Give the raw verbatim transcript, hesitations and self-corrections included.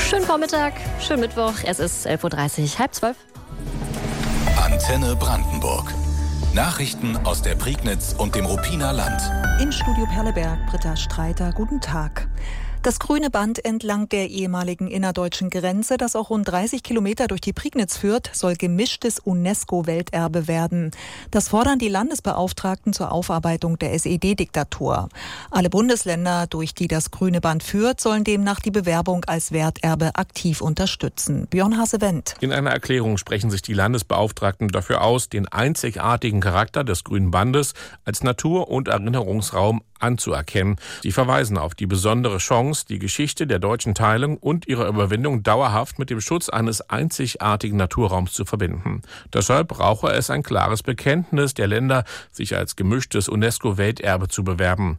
Schönen Vormittag, schönen Mittwoch. Es ist elf Uhr dreißig, halb zwölf. Antenne Brandenburg. Nachrichten aus der Prignitz und dem Ruppiner Land. Im Studio Perleberg, Britta Streiter, guten Tag. Das grüne Band entlang der ehemaligen innerdeutschen Grenze, das auch rund dreißig Kilometer durch die Prignitz führt, soll gemischtes UNESCO-Welterbe werden. Das fordern die Landesbeauftragten zur Aufarbeitung der S E D-Diktatur. Alle Bundesländer, durch die das grüne Band führt, sollen demnach die Bewerbung als Welterbe aktiv unterstützen. Björn Haase-Wendt. In einer Erklärung sprechen sich die Landesbeauftragten dafür aus, den einzigartigen Charakter des grünen Bandes als Natur- und Erinnerungsraum anzuerkennen. Sie verweisen auf die besondere Chance, die Geschichte der deutschen Teilung und ihrer Überwindung dauerhaft mit dem Schutz eines einzigartigen Naturraums zu verbinden. Deshalb brauche es ein klares Bekenntnis der Länder, sich als gemischtes UNESCO-Welterbe zu bewerben.